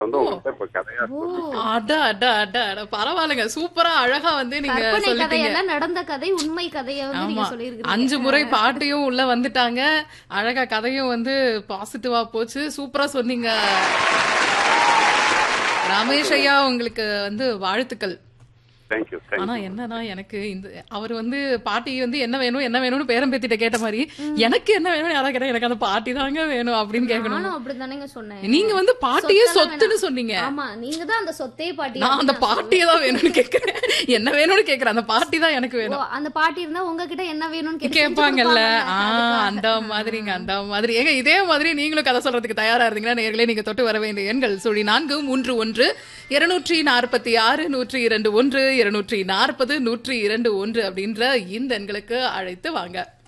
வந்து ஓ உங்கள்ட்ட இப்ப கதையா ஓ சொல்லிக்கிறேன். அட அட அட அட பரவாயில்லைங்க சூப்பரா அழகா வந்து நீங்க கற்பனை சொல்லிட்டீங்க. கதையெல்லாம் நடந்த கதை உண்மை கதையை வந்து நீங்க ஆமா 5 சொல்லியிருக்கிறீங்க. முறை பாட்டியும் உள்ள வந்துட்டாங்க. அழகா கதையும் வந்து பாசிட்டிவா போச்சு. சூப்பரா சொன்னீங்க. ரமேஷ் ஐயா உங்களுக்கு வந்து வாழ்த்துக்கள். தேங்க்யூ ஆனா தேங்க்யூ. என்னன்னா எனக்கு இந்த அவர் வந்து பாட்டி வந்து என்ன வேணும் என்ன வேணும்னு பேரம் பேத்திட்ட கேட்ட மாதிரி எனக்கு என்ன வேணும் யாரா கேட்டா எனக்கு அந்த பாட்டி தாங்க வேணும் அப்படின்னு கேட்கணும். நானும் அப்படித்தானேங்க சொன்னேன். நீங்க வந்து பாட்டியே சொத்தெல்லாம் சொத்துன்னு வேணாம். சொன்னீங்க. ஆமா நீங்க தான் அந்த சொத்தே பாட்டி நான் அந்த அப்படின்னு நான் பாட்டியை தான் வேணும்னு கேக்குறேன். என்ன வேணும்னு கேக்குறேன். அந்த பாட்டி தான் எனக்கு ஓ, வேணும் அந்த பாட்டி இருந்தா உங்ககிட்ட என்ன வேணும்னு கேட்டு செஞ்சு கேட்பாங்கல்ல. கொடுப்பாங்கல்ல, அந்த அதுக்காக. மாதிரிங்க அந்த மாதிரி. ஏங்க இதே மாதிரி நீங்களும் கதை சொல்றதுக்கு தயாரா இருந்தீங்கன்னா நேர்களே நீங்க தொட்டு வர வேண்டிய எண்கள் 0431 246 102 1 240 102 1 அப்படின்ற இந்த எண்களுக்கு அழைத்து வாங்க.